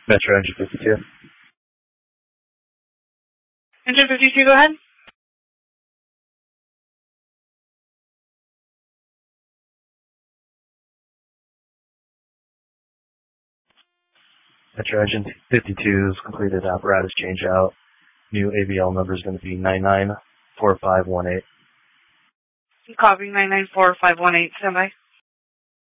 Metro Engine 52. Engine 52, go ahead. Metro Engine 52's completed apparatus change out. New AVL number is going to be 994518. Copy 994518, standby.